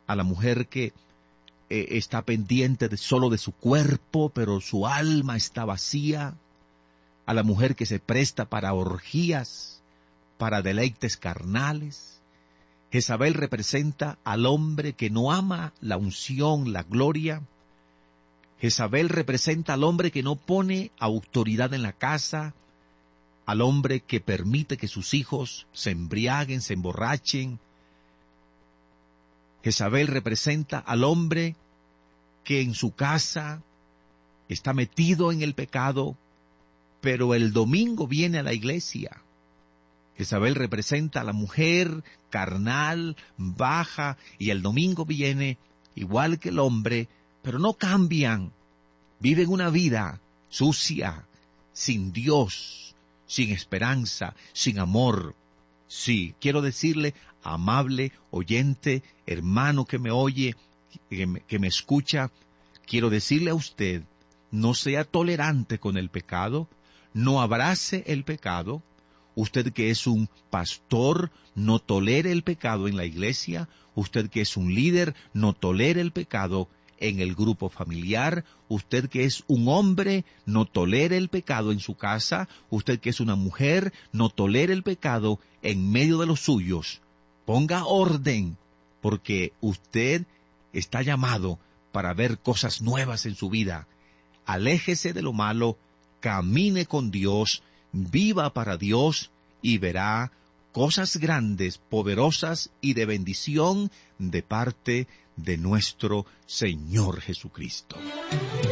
a la mujer que está pendiente solo de su cuerpo, pero su alma está vacía, a la mujer que se presta para orgías, para deleites carnales. Jezabel representa al hombre que no ama la unción, la gloria. Jezabel representa al hombre que no pone autoridad en la casa, al hombre que permite que sus hijos se embriaguen, se emborrachen. Jezabel representa al hombre que en su casa está metido en el pecado, pero el domingo viene a la iglesia. Jezabel representa a la mujer carnal, baja, y el domingo viene igual que el hombre, pero no cambian. Viven una vida sucia, sin Dios, sin esperanza, sin amor. Sí, quiero decirle, amable oyente, hermano que me oye, que me escucha, quiero decirle a usted, no sea tolerante con el pecado, no abrace el pecado. Usted que es un pastor, no tolere el pecado en la iglesia. Usted que es un líder, no tolere el pecado en el grupo familiar. Usted que es un hombre, no tolere el pecado en su casa. Usted que es una mujer, no tolere el pecado en medio de los suyos. Ponga orden, porque usted está llamado para ver cosas nuevas en su vida. Aléjese de lo malo, camine con Dios, viva para Dios y verá cosas grandes, poderosas y de bendición de parte de nuestro Señor Jesucristo.